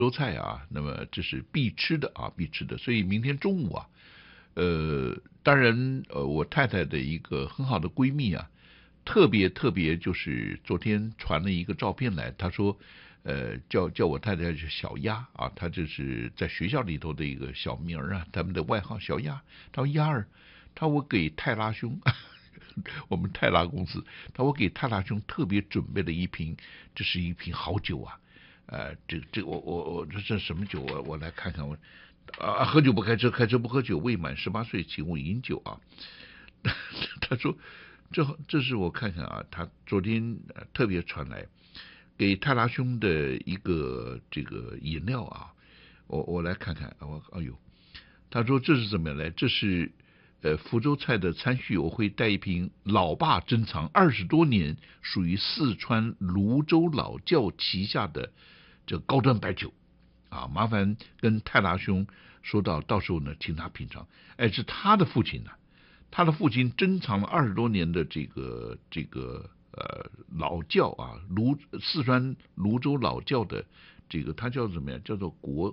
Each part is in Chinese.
州菜啊，那么这是必吃的啊，必吃的。所以明天中午啊，当然我太太的一个很好的闺蜜啊，特别就是昨天传了一个照片来，她说，叫我太太是小鸭啊，她这是在学校里头的一个小名啊，他们的外号小鸭。她说鸭儿，她说我给泰拉兄。我们泰拉公司，我给泰拉兄特别准备了一瓶，这是一瓶好酒啊，这我这什么酒啊？我来看看喝酒不开车，开车不喝酒，未满18岁请勿饮酒啊。他说这是我看看啊，他昨天特别传来给泰拉兄的一个这个饮料啊，我来看看，哎呦，他说这是怎么样来？这是福州菜的餐序，我会带一瓶老爸珍藏20多年，属于四川泸州老窖旗下的这高端白酒啊，麻烦跟泰拉兄说到时候呢，请他品尝。哎，是他的父亲呢，他的父亲珍藏了20多年的这个老窖啊，四川泸州老窖的这个，它叫怎么样？叫做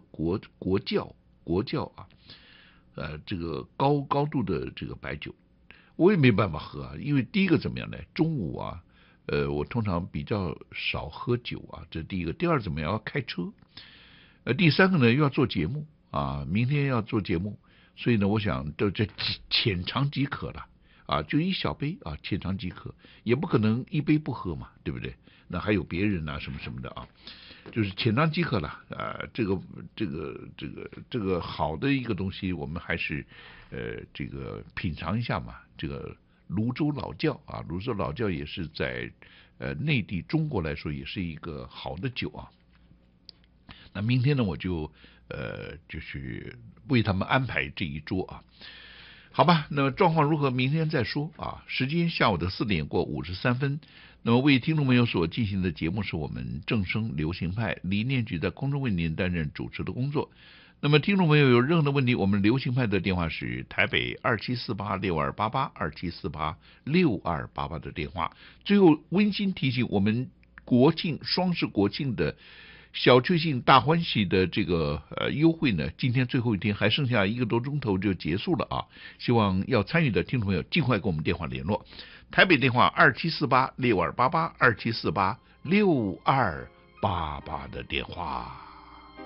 国窖啊。这个高度的这个白酒，我也没办法喝啊，因为第一个怎么样呢？中午啊，我通常比较少喝酒啊，这第一个。第二怎么样？要开车。第三个呢，又要做节目啊，明天要做节目，所以呢，我想这浅尝即可了啊，就一小杯啊，浅尝即可，也不可能一杯不喝嘛，对不对？那还有别人啊，什么什么的啊。就是浅尝即可了啊，这个好的一个东西，我们还是这个品尝一下嘛。这个泸州老窖啊，泸州老窖也是在内地中国来说也是一个好的酒啊。那明天呢，我就是为他们安排这一桌啊。好吧，那么状况如何，明天再说啊。时间下午的4点过53分。那么为听众朋友所进行的节目是我们正声流行派李念举在空中为您担任主持的工作。那么听众朋友有任何的问题，我们流行派的电话是台北27486288，27486288的电话。最后温馨提醒，我们双十国庆的小确幸大欢喜的这个优惠呢，今天最后一天，还剩下1个多钟头就结束了啊！希望要参与的听众朋友尽快跟我们电话联络。台北电话27486288，27486288的电话。